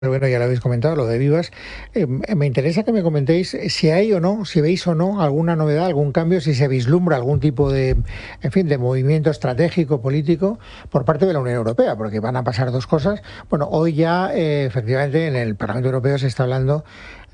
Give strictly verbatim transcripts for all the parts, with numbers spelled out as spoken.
Pero bueno, ya lo habéis comentado, lo de Vivas. Eh, me interesa que me comentéis si hay o no, si veis o no alguna novedad, algún cambio, si se vislumbra algún tipo de, en fin, de movimiento estratégico, político por parte de la Unión Europea, porque van a pasar dos cosas. Bueno, hoy ya, eh, efectivamente, en el Parlamento Europeo se está hablando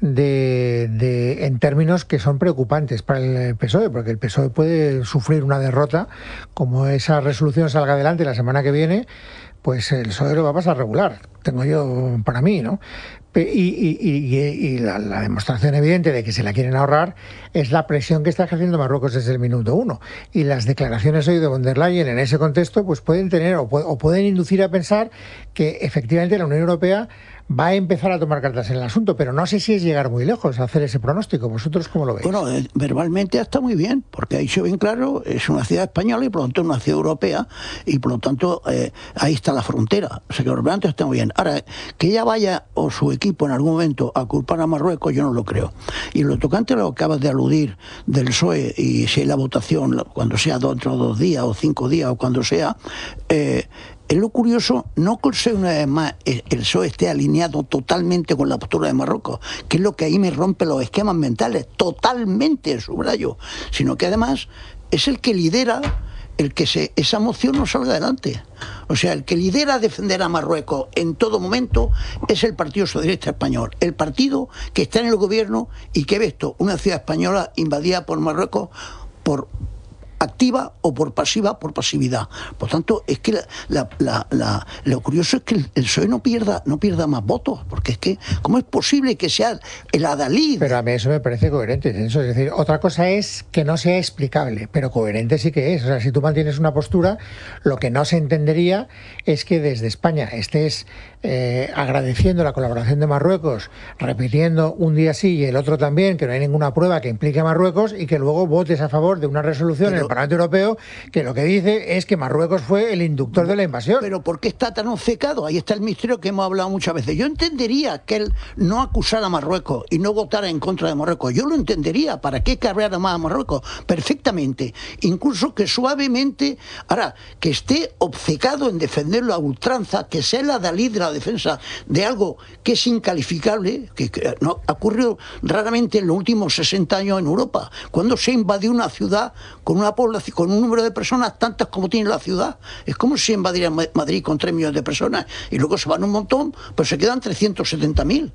de, de en términos que son preocupantes para el P S O E, porque el P S O E puede sufrir una derrota, como esa resolución salga adelante la semana que viene, pues el P S O E lo va a pasar regular, tengo yo para mí, ¿no? Y, y, y, y la, la demostración evidente de que se la quieren ahorrar es la presión que está ejerciendo Marruecos desde el minuto uno. Y las declaraciones hoy de von der Leyen en ese contexto pues pueden tener o, o pueden inducir a pensar que efectivamente la Unión Europea va a empezar a tomar cartas en el asunto, pero no sé si es llegar muy lejos a hacer ese pronóstico. ¿Vosotros cómo lo veis? Bueno, eh, verbalmente está muy bien, porque ha dicho bien claro, es una ciudad española y por lo tanto una ciudad europea, y por lo tanto eh, ahí está la frontera. O sea que verbalmente está muy bien. Ahora, que ella vaya o su equipo en algún momento a culpar a Marruecos, yo no lo creo. Y lo tocante a lo que acabas de aludir del P S O E, y si hay la votación, cuando sea dentro de dos días o cinco días o cuando sea, eh, es lo curioso, no que una vez más el P S O E esté alineado totalmente con la postura de Marruecos, que es lo que ahí me rompe los esquemas mentales, totalmente, subrayo, sino que además es el que lidera el que se, esa moción no salga adelante. O sea, el que lidera defender a Marruecos en todo momento es el Partido Socialista Español, el partido que está en el gobierno y que ve esto, una ciudad española invadida por Marruecos por activa o por pasiva, por pasividad. Por tanto, es que la, la, la, la, lo curioso es que el, el P S O E no pierda, no pierda más votos, porque es que, ¿cómo es posible que sea el adalid? Pero a mí eso me parece coherente, eso, es decir, otra cosa es que no sea explicable, pero coherente sí que es. O sea, si tú mantienes una postura, lo que no se entendería es que desde España estés eh, agradeciendo la colaboración de Marruecos, repitiendo un día sí y el otro también, que no hay ninguna prueba que implique a Marruecos, y que luego votes a favor de una resolución pero, en el Parlamento Europeo que lo que dice es que Marruecos fue el inductor de la invasión. Pero ¿por qué está tan obcecado? Ahí está el misterio que hemos hablado muchas veces. Yo entendería que él no acusara a Marruecos y no votara en contra de Marruecos. Yo lo entendería. ¿Para qué cargar más a Marruecos? Perfectamente. Incluso que suavemente, ahora, que esté obcecado en defenderlo a ultranza, que sea el adalid de la defensa de algo que es incalificable, que, que no ha ocurrido raramente en los últimos sesenta años en Europa, cuando se invadió una ciudad con una población, con un número de personas tantas como tiene la ciudad. Es como si invadiera Madrid con tres millones de personas y luego se van un montón, pero se quedan trescientos setenta mil.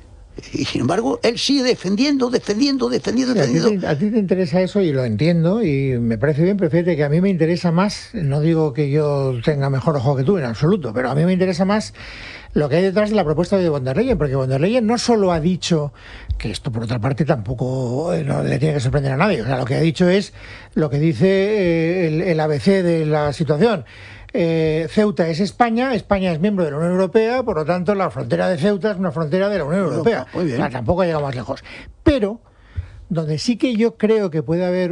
Y sin embargo, él sigue defendiendo, defendiendo, defendiendo, sí, defendiendo. A ti, te, a ti te interesa eso y lo entiendo y me parece bien, pero fíjate que a mí me interesa más, no digo que yo tenga mejor ojo que tú en absoluto, pero a mí me interesa más lo que hay detrás de la propuesta de von der Leyen, porque von der Leyen no solo ha dicho, que esto por otra parte tampoco no le tiene que sorprender a nadie, o sea, lo que ha dicho es lo que dice eh, el, el A B C de la situación. Eh, Ceuta es España, España es miembro de la Unión Europea, por lo tanto la frontera de Ceuta es una frontera de la Unión Europea. Muy bien. O sea, tampoco ha llegado más lejos. Pero donde sí que yo creo que puede haber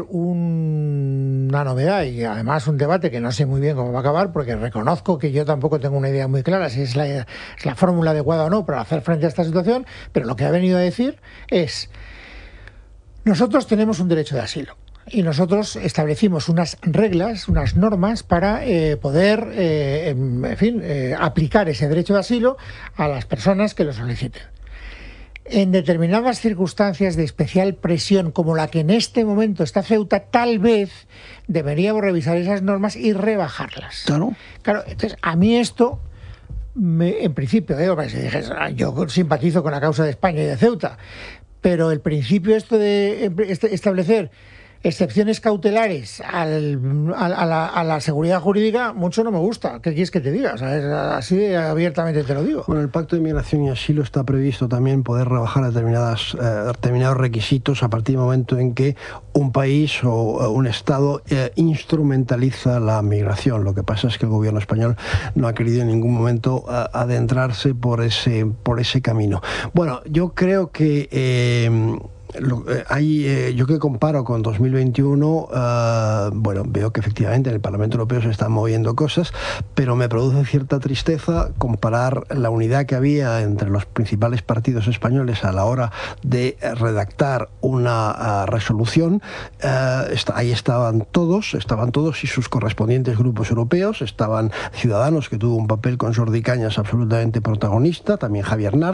un, una novedad y además un debate que no sé muy bien cómo va a acabar, porque reconozco que yo tampoco tengo una idea muy clara si es la, es la fórmula adecuada o no para hacer frente a esta situación, pero lo que ha venido a decir es: nosotros tenemos un derecho de asilo y nosotros establecimos unas reglas, unas normas para eh, poder, eh, en fin, eh, aplicar ese derecho de asilo a las personas que lo soliciten. En determinadas circunstancias de especial presión, como la que en este momento está Ceuta, tal vez deberíamos revisar esas normas y rebajarlas. Claro. Claro, entonces, a mí esto, me, en principio, eh, yo simpatizo con la causa de España y de Ceuta, pero el principio esto de establecer excepciones cautelares al, a, a, la, a la seguridad jurídica, mucho no me gusta. ¿Qué quieres que te diga? O sea, es así de abiertamente te lo digo. Bueno, el Pacto de Migración y Asilo está previsto también poder rebajar determinadas, eh, determinados requisitos a partir del momento en que un país o un Estado eh, instrumentaliza la migración. Lo que pasa es que el gobierno español no ha querido en ningún momento uh, adentrarse por ese, por ese camino. Bueno, yo creo que... Eh, lo, eh, hay, eh, yo que comparo con dos mil veintiuno, eh, bueno, veo que efectivamente en el Parlamento Europeo se están moviendo cosas, pero me produce cierta tristeza comparar la unidad que había entre los principales partidos españoles a la hora de redactar una uh, resolución. Uh, está, ahí estaban todos, estaban todos y sus correspondientes grupos europeos, estaban Ciudadanos, que tuvo un papel con Jordi Cañas absolutamente protagonista, también Javier Nart,